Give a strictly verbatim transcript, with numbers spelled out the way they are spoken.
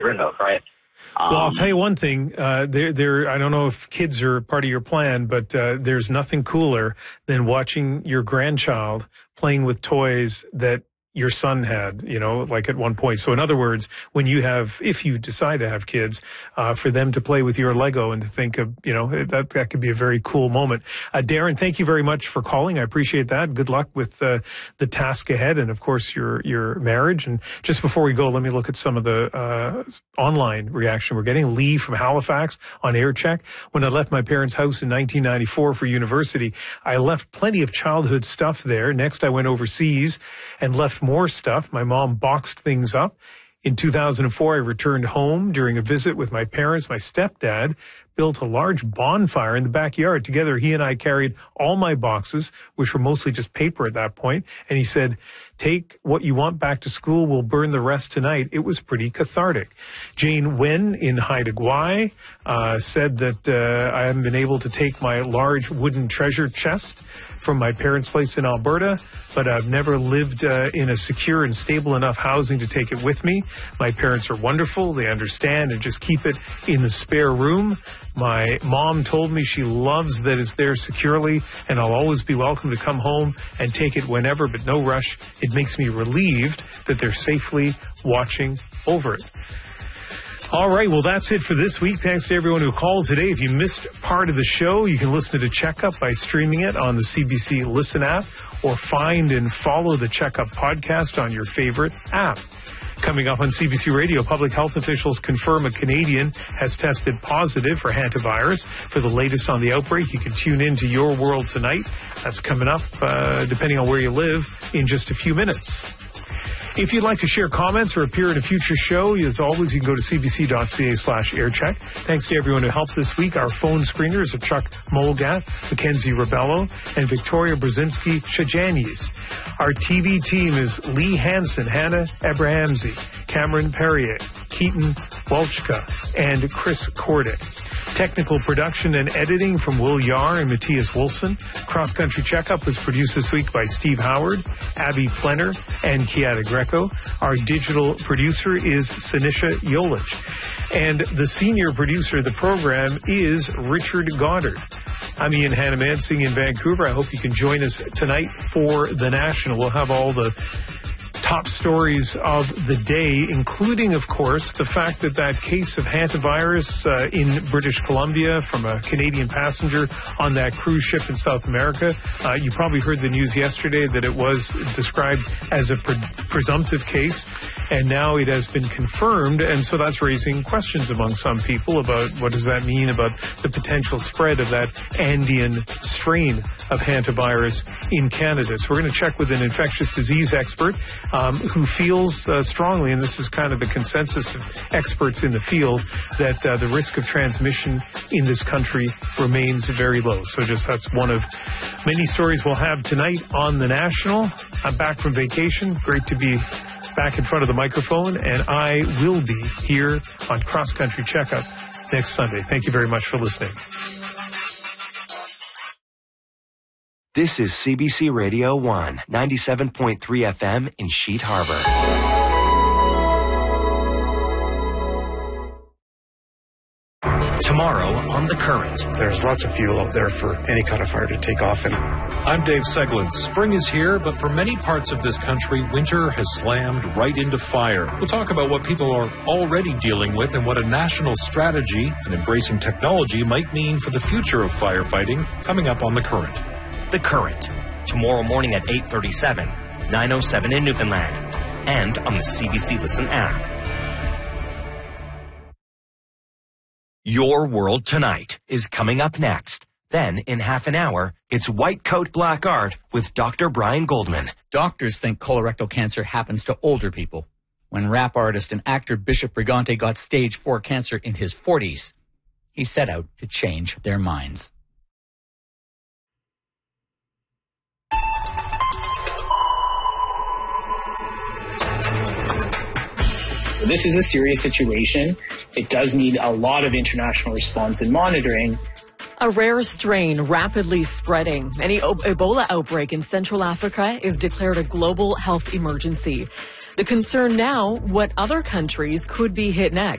rid of, right? Um, well, I'll tell you one thing. Uh, there, there. I don't know if kids are part of your plan, but uh, there's nothing cooler than watching your grandchild playing with toys that your son had, you know, like at one point. So in other words, when you have, if you decide to have kids, uh, for them to play with your Lego and to think of, you know, that, that could be a very cool moment. Uh, Darren, thank you very much for calling. I appreciate that. Good luck with uh, the task ahead and, of course, your, your marriage. And just before we go, let me look at some of the uh, online reaction we're getting. Lee from Halifax on air check. When I left my parents' house in nineteen ninety-four for university, I left plenty of childhood stuff there. Next, I went overseas and left more stuff. My mom boxed things up. In two thousand four, I returned home during a visit with my parents. My stepdad built a large bonfire in the backyard. Together, he and I carried all my boxes, which were mostly just paper at that point. And he said, take what you want back to school. We'll burn the rest tonight. It was pretty cathartic. Jane Wen in Haida Gwaii uh, said that uh, I haven't been able to take my large wooden treasure chest from my parents' place in Alberta, but I've never lived uh, in a secure and stable enough housing to take it with me. My parents are wonderful. They understand and just keep it in the spare room. My mom told me she loves that it's there securely, and I'll always be welcome to come home and take it whenever, but no rush. It makes me relieved that they're safely watching over it. All right, well, that's it for this week. Thanks to everyone who called today. If you missed part of the show, you can listen to Checkup by streaming it on the C B C Listen app or find and follow the Checkup podcast on your favorite app. Coming up on C B C Radio, public health officials confirm a Canadian has tested positive for hantavirus. For the latest on the outbreak, you can tune in to Your World Tonight. That's coming up, uh, depending on where you live, in just a few minutes. If you'd like to share comments or appear in a future show, as always, you can go to cbc.ca slash aircheck. Thanks to everyone who helped this week. Our phone screeners are Chuck Molgat, Mackenzie Rebello, and Victoria Brzezinski Shajanies. Our T V team is Lee Hansen, Hannah Abrahamsey, Cameron Perrier, Keaton Welchka, and Chris Cordick. Technical production and editing from Will Yar and Matthias Wilson. Cross Country Checkup was produced this week by Steve Howard, Abby Plenner, and Kiata Greco. Our digital producer is Sinisha Yolich. And the senior producer of the program is Richard Goddard. I'm Ian Hannamansing in Vancouver. I hope you can join us tonight for The National. We'll have all the top stories of the day, including, of course, the fact that that case of hantavirus uh, in British Columbia from a Canadian passenger on that cruise ship in South America. Uh, you probably heard the news yesterday that it was described as a pre- presumptive case, and now it has been confirmed, and so that's raising questions among some people about what does that mean about the potential spread of that Andean strain of hantavirus in Canada. So we're going to check with an infectious disease expert um, who feels uh, strongly, and this is kind of the consensus of experts in the field, that uh, the risk of transmission in this country remains very low. So just that's one of many stories we'll have tonight on The National. I'm back from vacation. Great to be back in front of the microphone, and I will be here on Cross Country Checkup next Sunday. Thank you very much for listening. This is C B C Radio one, ninety-seven point three F M in Sheet Harbor. Tomorrow on The Current. There's lots of fuel out there for any kind of fire to take off in. I'm Dave Seglin. Spring is here, but for many parts of this country, winter has slammed right into fire. We'll talk about what people are already dealing with and what a national strategy and embracing technology might mean for the future of firefighting coming up on The Current. The Current, tomorrow morning at eight thirty-seven, nine oh seven in Newfoundland, and on the C B C Listen app. Your World Tonight is coming up next. Then, in half an hour, it's White Coat Black Art with Doctor Brian Goldman. Doctors think colorectal cancer happens to older people. When rap artist and actor Bishop Brigante got stage four cancer in his forties, he set out to change their minds. This is a serious situation. It does need a lot of international response and monitoring. A rare strain rapidly spreading. Any Ebola outbreak in Central Africa is declared a global health emergency. The concern now, what other countries could be hit next.